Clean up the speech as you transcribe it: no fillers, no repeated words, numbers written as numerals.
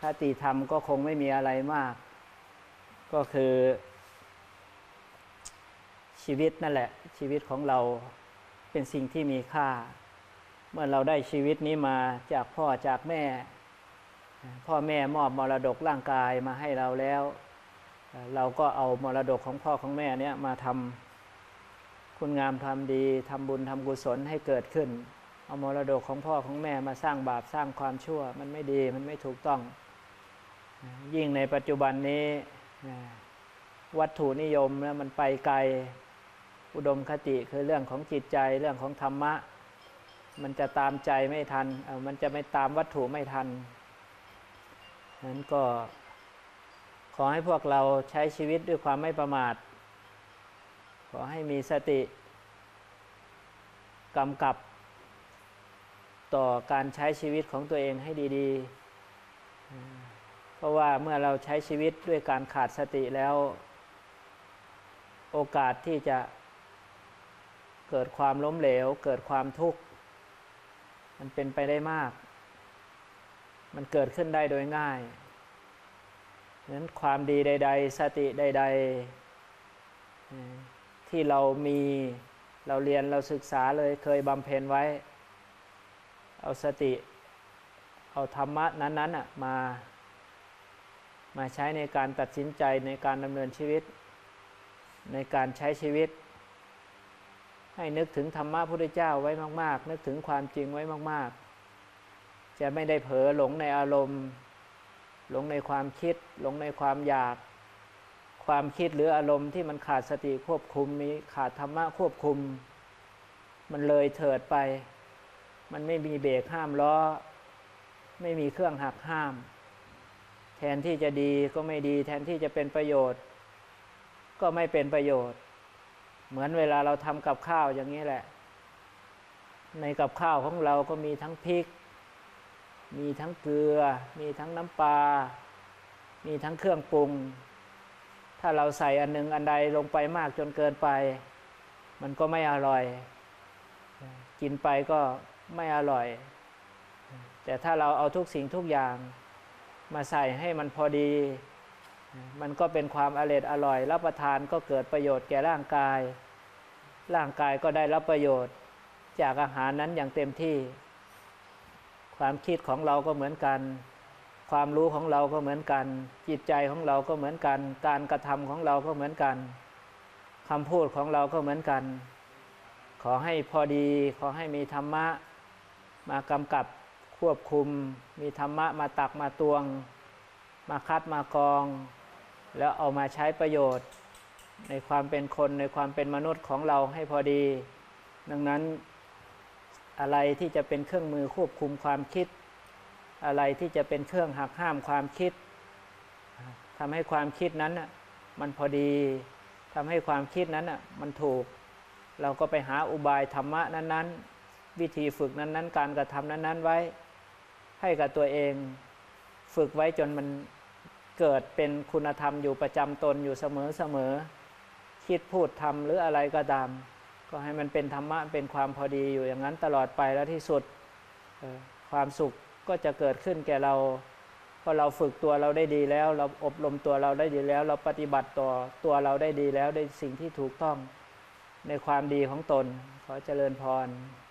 ติธรรมก็คงไม่มีอะไรมากก็คือชีวิตนั่นแหละชีวิตของเราเป็นสิ่งที่มีค่าเมื่อเราได้ชีวิตนี้มาจากพ่อจากแม่พ่อแม่มอบมรดกร่างกายมาให้เราแล้วเราก็เอามรดกของพ่อของแม่เนี่ยมาทำคุณงามความดีทำบุญทำกุศลให้เกิดขึ้นเอามรดกของพ่อของแม่มาสร้างบาปสร้างความชั่วมันไม่ดีมันไม่ถูกต้องยิ่งในปัจจุบันนี้วัตถุนิยมแล้วมันไปไกลอุดมคติคือเรื่องของจิตใจเรื่องของธรรมะมันจะตามใจไม่ทันมันจะไม่ตามวัตถุไม่ทันนั้นก็ขอให้พวกเราใช้ชีวิตด้วยความไม่ประมาทขอให้มีสติกำกับต่อการใช้ชีวิตของตัวเองให้ดีๆเพราะว่าเมื่อเราใช้ชีวิตด้วยการขาดสติแล้วโอกาสที่จะเกิดความล้มเหลวเกิดความทุกข์มันเป็นไปได้มากมันเกิดขึ้นได้โดยง่ายฉะนั้นความดีใดๆสติใดๆที่เรามีเราเรียนเราศึกษาเลยเคยบำเพ็ญไว้เอาสติเอาธรรมะนั้นๆมาใช้ในการตัดสินใจในการดำเนินชีวิตในการใช้ชีวิตให้นึกถึงธรรมะพระพุทธเจ้าไว้มากๆนึกถึงความจริงไว้มากๆจะไม่ได้เผลอหลงในอารมณ์หลงในความคิดหลงในความอยากความคิดหรืออารมณ์ที่มันขาดสติควบคุมมีขาดธรรมะควบคุมมันเลยเถิดไปมันไม่มีเบรกห้ามล้อไม่มีเครื่องหักห้ามแทนที่จะดีก็ไม่ดีแทนที่จะเป็นประโยชน์ก็ไม่เป็นประโยชน์เหมือนเวลาเราทำกับข้าวอย่างนี้แหละในกับข้าวของเราก็มีทั้งพริกมีทั้งเกลือมีทั้งน้ำปลามีทั้งเครื่องปรุงถ้าเราใส่อันหนึ่งอันใดลงไปมากจนเกินไปมันก็ไม่อร่อยกินไปก็ไม่อร่อยแต่ถ้าเราเอาทุกสิ่งทุกอย่างมาใส่ให้มันพอดีมันก็เป็นความอร่อยรับประทานก็เกิดประโยชน์แก่ร่างกายร่างกายก็ได้รับประโยชน์จากอาหารนั้นอย่างเต็มที่ความคิดของเราก็เหมือนกันความรู้ของเราก็เหมือนกันจิตใจของเราก็เหมือนกันการกระทำของเราก็เหมือนกันคำพูดของเราก็เหมือนกันขอให้พอดีขอให้มีธรรมะมากำกับควบคุมมีธรรมะมาตักมาตวงมาคัดมากรองแล้วเอามาใช้ประโยชน์ในความเป็นคนในความเป็นมนุษย์ของเราให้พอดีดังนั้นอะไรที่จะเป็นเครื่องมือควบคุมความคิดอะไรที่จะเป็นเครื่องหักห้ามความคิดทำให้ความคิดนั้นมันพอดีทำให้ความคิดนั้นมันถูกเราก็ไปหาอุบายธรรมะนั้นๆวิธีฝึกนั้นๆการกระทำนั้นๆไว้ให้กับตัวเองฝึกไว้จนมันเกิดเป็นคุณธรรมอยู่ประจำตนอยู่เสมอคิดพูดทำหรืออะไรก็ตามก็ให้มันเป็นธรรมะเป็นความพอดีอยู่อย่างนั้นตลอดไปแล้วที่สุดความสุขก็จะเกิดขึ้นแก่เราเพราะเราฝึกตัวเราได้ดีแล้วเราอบรมตัวเราได้ดีแล้วเราปฏิบัติต่อตัวเราได้ดีแล้วได้สิ่งที่ถูกต้องในความดีของตนขอเจริญพร